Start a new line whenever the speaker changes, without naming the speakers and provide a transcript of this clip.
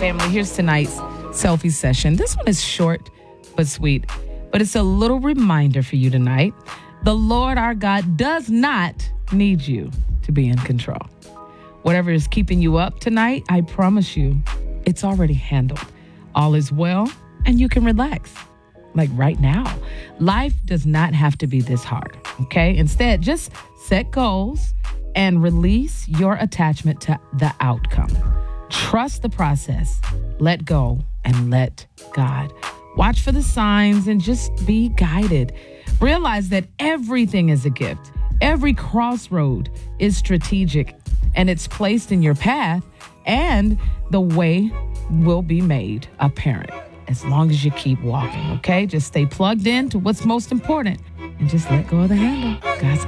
family. Here's tonight's selfie session. This one is short but sweet, but it's a little reminder for you tonight. The Lord our God does not need you to be in control. Whatever is keeping you up tonight, I promise you, it's already handled. All is well, and you can relax. Like right now. Life does not have to be this hard, okay? Instead, just set goals and release your attachment to the outcome. Trust the process. Let go and let God. Watch for the signs and just be guided. Realize that everything is a gift. Every crossroad is strategic, and it's placed in your path, and the way will be made apparent as long as you keep walking, okay? Just stay plugged in to what's most important and just let go of the handle. God's